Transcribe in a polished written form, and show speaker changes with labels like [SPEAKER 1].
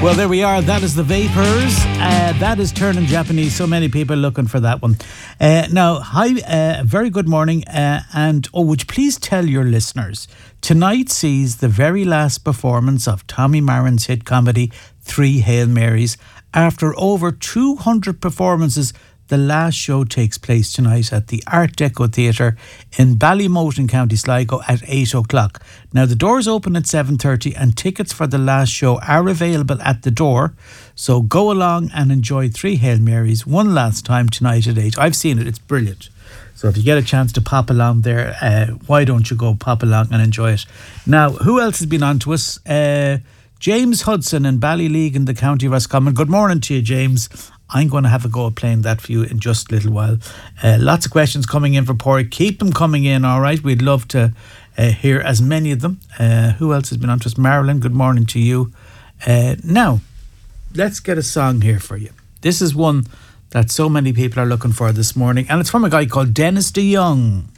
[SPEAKER 1] Well, there we are. That is the Vapors. That is turning Japanese. So many people looking for that one. Now, hi, very good morning. Would you please tell your listeners, tonight sees the very last performance of Tommy Marin's hit comedy, Three Hail Marys. After over 200 performances, the last show takes place tonight at the Art Deco Theatre in Ballymote in County Sligo at 8 o'clock. Now, the doors open at 7:30 and tickets for the last show are available at the door. So go along and enjoy Three Hail Marys one last time tonight at 8. I've seen it. It's brilliant. So if you get a chance to pop along there, why don't you go pop along and enjoy it? Now, who else has been on to us? James Hudson in Ballyleague in the County of Roscommon. Good morning to you, James. I'm going to have a go at playing that for you in just a little while. Lots of questions coming in for Porrick. Keep them coming in, all right? We'd love to hear as many of them. Who else has been on to us? Marilyn, good morning to you. Now, let's get a song here for you. This is one that so many people are looking for this morning, and it's from a guy called Dennis DeYoung.